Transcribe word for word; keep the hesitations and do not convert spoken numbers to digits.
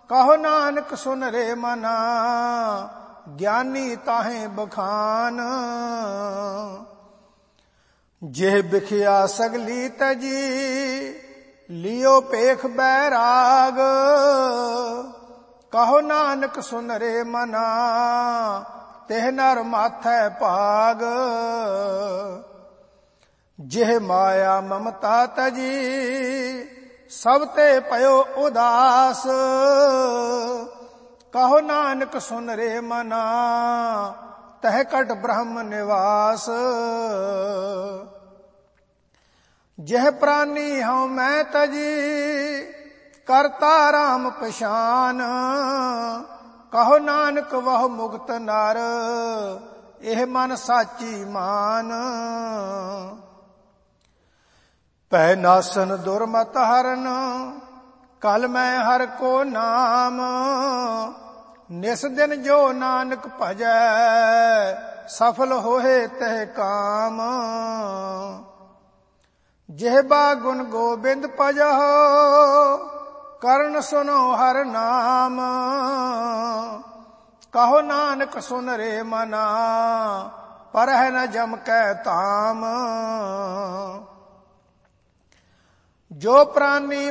कहो नानक सुन रे मना, ज्ञानी ताहे बखान। जेह बिखिया सगली तजी, लियो पेख बैराग। कहो नानक सुन रे मना, तेह नर माथै भाग। जेह माया ममता तजी, सब ते पयो उदास। कहो नानक सुन रे मना, तह कट ब्रह्म निवास। जेह प्राणी हूँ मैं तजी, करता राम पछान। कहो नानक वह मुक्त नर, एह मन साची मान। पै नासन दुर्मत हरन, कल मैं हर को नाम। निस दिन जो नानक भजै, सफल होए तह काम। जेहबा गुण गोबिंद भजहो, करण सुनो हर नाम। कहो नानक सुन रे मना, परह न जम कै ताम। जो प्राणी